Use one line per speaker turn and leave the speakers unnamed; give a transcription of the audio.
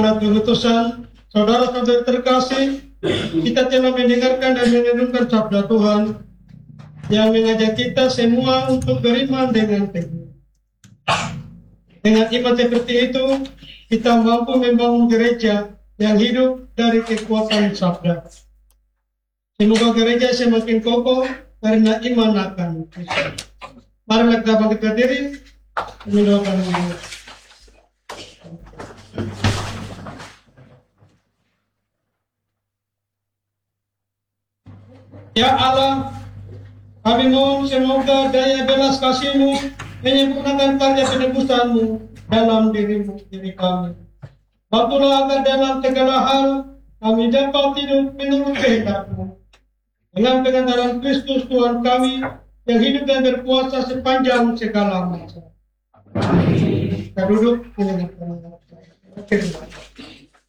amanat pengutusan, saudara-saudara terkasih, kita telah mendengarkan dan merenungkan sabda Tuhan yang mengajak kita semua untuk beriman dengan teguh. Dengan iman seperti itu, kita mampu membangun gereja yang hidup dari kekuatan sabda. Semoga gereja semakin kokoh karena iman akan Kristus. Mari kita bangkit berdiri, mendoakan diri. Ya Allah, kami mohon semoga daya belas kasih-Mu menyempurnakan karya penebusan-Mu dalam diri kami. Bantulah agar dalam segala hal kami dapat hidup menurut kehendak-Mu. Dengan pengantaran Kristus Tuhan kami yang hidup dan berkuasa sepanjang segala masa. Kita duduk.